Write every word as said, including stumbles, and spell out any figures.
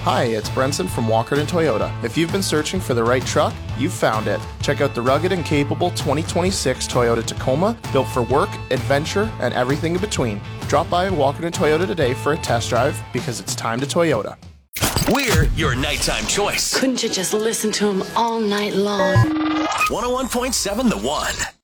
Hi, it's Brenson from Walkerton Toyota. If you've been searching for the right truck, you've found it. Check out the rugged and capable twenty twenty-six Toyota Tacoma, built for work, adventure, and everything in between. Drop by Walkerton Toyota today for a test drive because it's time to Toyota. We're your nighttime choice. Couldn't you just listen to him all night long? one oh one point seven The One.